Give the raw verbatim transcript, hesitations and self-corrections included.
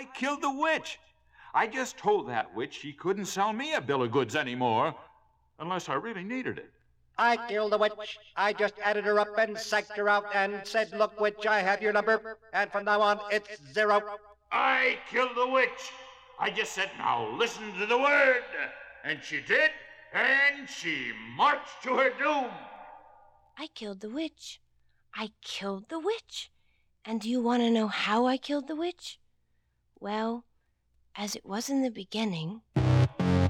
I killed the witch. I just told that witch she couldn't sell me a bill of goods anymore unless I really needed it. I killed the witch. I just added her up and psyched her out and said, look, witch, I have your number, and from now on, it's zero. I killed the witch. I just said, now listen to the word. And she did, and she marched to her doom. I killed the witch. I killed the witch. And do you want to know how I killed the witch? Well, as it was in the beginning...